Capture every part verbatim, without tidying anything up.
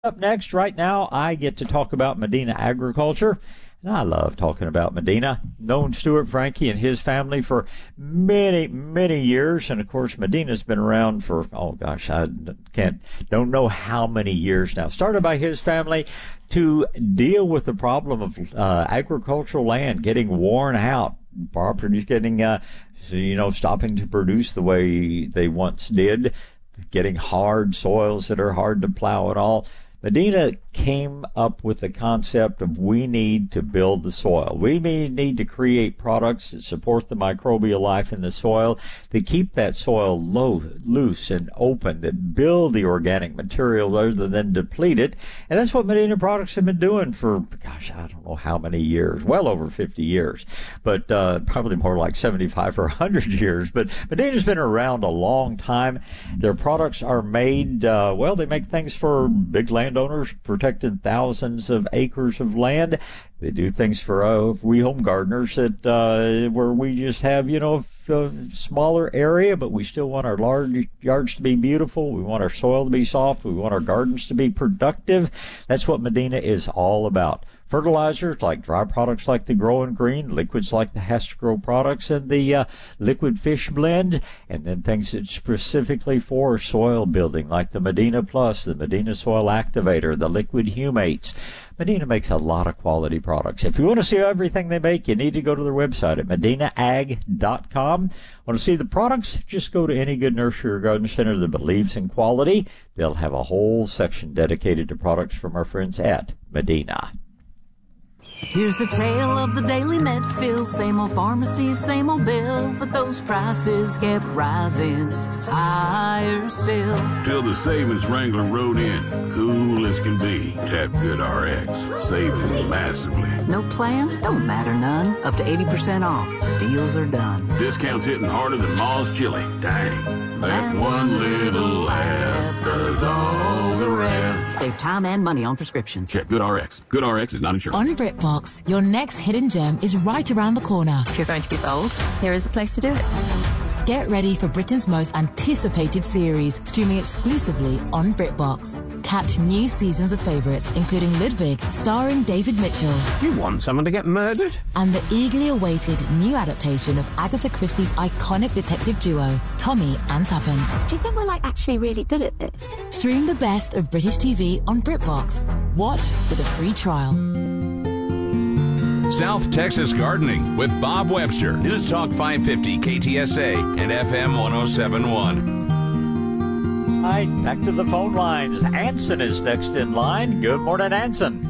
Up next, right now, I get to talk about Medina agriculture. And I love talking about Medina. Known Stuart Franke and his family for many, many years. And, of course, Medina's been around for, oh, gosh, I can't, don't know how many years now. Started by his family to deal with the problem of uh, agricultural land getting worn out. Properties getting, uh, you know, stopping to produce the way they once did. Getting hard soils that are hard to plow at all. Medina came up with the concept of we need to build the soil. We need to create products that support the microbial life in the soil, that keep that soil low, loose and open, that build the organic material rather than deplete it. And that's what Medina products have been doing for, gosh, I don't know how many years, well over fifty years, but uh, probably more like seventy-five or one hundred years. But Medina's been around a long time. Their products are made, uh, well, they make things for big landowners, protecting thousands of acres of land. They do things for uh, we home gardeners that uh, where we just have, you know, a smaller area, but we still want our large yards to be beautiful. We want our soil to be soft. We want our gardens to be productive. That's what Medina is all about. Fertilizers like dry products like the Grow and Green, liquids like the Has-to-Grow products and the uh, Liquid Fish Blend, and then things that specifically for soil building like the Medina Plus, the Medina Soil Activator, the Liquid Humates. Medina makes a lot of quality products. If you want to see everything they make, you need to go to their website at medina ag dot com. Want to see the products? Just go to any good nursery or garden center that believes in quality. They'll have a whole section dedicated to products from our friends at Medina. Here's the tale of the Daily Medfield. Same old pharmacy, same old bill, but those prices kept rising higher still. Till the savings Wrangler rode in, cool as can be. Tap Good R X, saving massively. No plan? Don't matter none. Up to eighty percent off. The deals are done. Discounts hitting harder than Ma's chili. Dang. That one little app does all the rest. Save time and money on prescriptions. Check Good R X. Good R X is not insured. On BritBox, your next hidden gem is right around the corner. If you're going to be bold, here is the place to do it. Get ready for Britain's most anticipated series, streaming exclusively on BritBox. Catch new seasons of favourites, including Ludwig, starring David Mitchell. You want someone to get murdered? And the eagerly awaited new adaptation of Agatha Christie's iconic detective duo, Tommy and Tuppence. Do you think we're, like, actually really good at this? Stream the best of British T V on BritBox. Watch with a free trial. South Texas Gardening with Bob Webster. News Talk five fifty K T S A and F M one oh seven point one. All right, back to the phone lines. Anson is next in line. Good morning, Anson.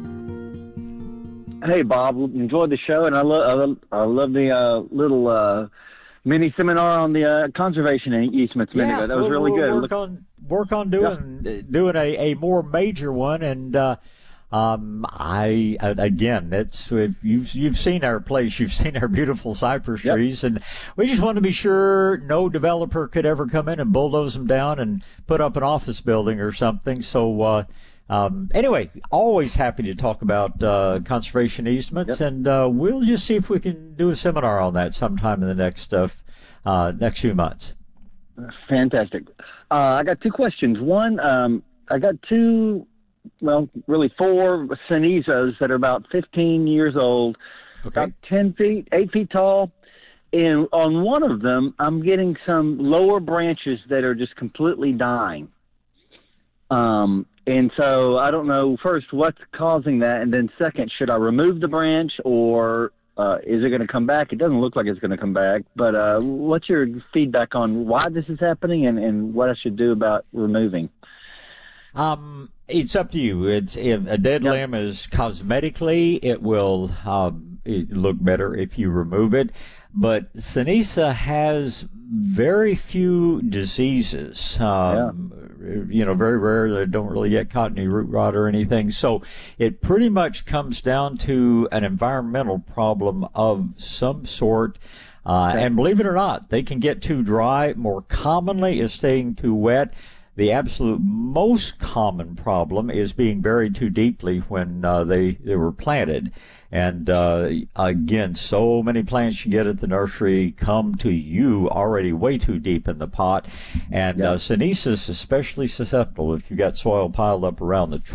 Hey, Bob. Enjoyed the show, and I, lo- I, lo- I love the uh, little uh, mini seminar on the uh, conservation easements a minute yeah, ago. That was we'll, really we'll good. Work Look- on, work on doing, yeah. doing a, a more major one, and uh, Um, I, again, it's, you've, you've seen our place, you've seen our beautiful cypress yep. trees, and we just want to be sure no developer could ever come in and bulldoze them down and put up an office building or something. So, uh, um, anyway, always happy to talk about, uh, conservation easements, yep. and, uh, we'll just see if we can do a seminar on that sometime in the next, uh, uh, next few months. Fantastic. Uh, I got two questions. One, um, I got two, well, really four Sinizos that are about fifteen years old, okay. about ten feet, eight feet tall. And on one of them, I'm getting some lower branches that are just completely dying. Um, and so I don't know, first, what's causing that? And then second, should I remove the branch or uh, is it going to come back? It doesn't look like it's going to come back. But uh, what's your feedback on why this is happening and, and what I should do about removing? Um, it's up to you. It's if a dead yep. limb is cosmetically, it will um, it look better if you remove it. But Sinisa has very few diseases. Um, yeah. You know, very rare. They don't really get caught any root rot or anything. So it pretty much comes down to an environmental problem of some sort. Uh, okay. And believe it or not, they can get too dry. More commonly is staying too wet. The absolute most common problem is being buried too deeply when uh, they, they were planted. And uh, again, so many plants you get at the nursery come to you already way too deep in the pot. And yep. uh, Sinise is especially susceptible if you got soil piled up around the